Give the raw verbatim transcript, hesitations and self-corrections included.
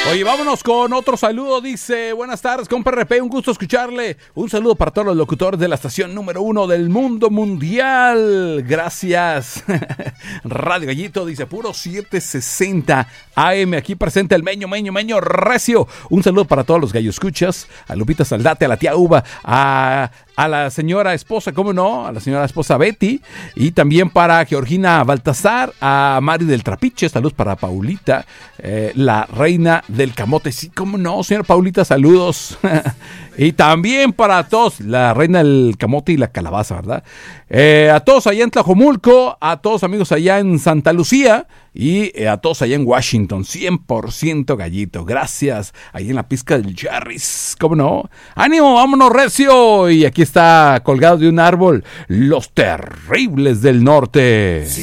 Oye, vámonos con otro saludo. Dice, buenas tardes, compa R P, un gusto escucharle. Un saludo para todos los locutores de la estación número uno del mundo mundial. Gracias. Radio Gallito, dice, puro setecientos sesenta A M, aquí presente el Meño, Meño, Meño Recio. Un saludo para todos los gallo escuchas, a Lupita Saldate, a la tía Uva, a... a la señora esposa, ¿cómo no? A la señora esposa Betty, y también para Georgina Baltasar, a Mari del Trapiche, saludos para Paulita, eh, la reina del camote, sí, ¿cómo no? Señora Paulita, saludos. Y también para todos, la reina del camote y la calabaza, ¿verdad? Eh, a todos allá en Tlajomulco, a todos amigos allá en Santa Lucía, y eh, a todos allá en Washington, cien por ciento gallito, gracias, ahí en la pizca del Jarris, ¿cómo no? ¡Ánimo, vámonos recio! Y aquí está colgado de un árbol, Los Terribles del Norte. Sí.